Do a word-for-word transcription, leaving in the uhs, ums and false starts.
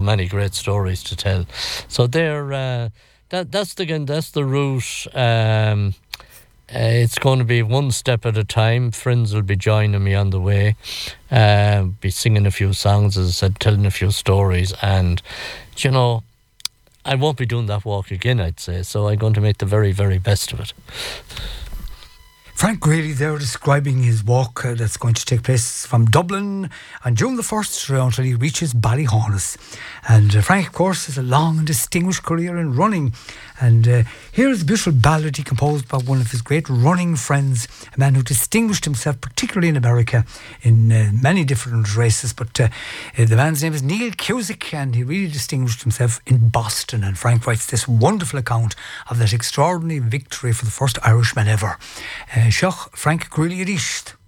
many great stories to tell. So they're uh, that that's the that's the route. Um, uh, it's going to be one step at a time. Friends will be joining me on the way. Uh, be singing a few songs, as I said, telling a few stories, and you know, I won't be doing that walk again, I'd say. So I'm going to make the very, very best of it. Frank Greeley there describing his walk uh, that's going to take place from Dublin on June the first until he reaches Ballyhaunis. And uh, Frank, of course, has a long and distinguished career in running. And uh, here is a beautiful ballad he composed by one of his great running friends, a man who distinguished himself, particularly in America, in uh, many different races. But uh, uh, the man's name is Neil Cusick, and he really distinguished himself in Boston. And Frank writes this wonderful account of that extraordinary victory for the first Irishman ever. Uh, Seach Frank Greeley Rist.